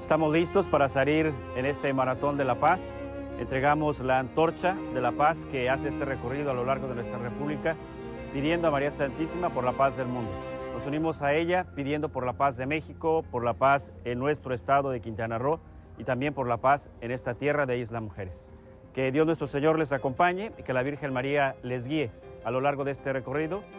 Estamos listos para salir en este maratón de la paz. Entregamos la antorcha de la paz que hace este recorrido a lo largo de nuestra República, pidiendo a María Santísima por la paz del mundo. Nos unimos a ella pidiendo por la paz de México, por la paz en nuestro estado de Quintana Roo y también por la paz en esta tierra de Isla Mujeres. Que Dios nuestro Señor les acompañe y que la Virgen María les guíe a lo largo de este recorrido.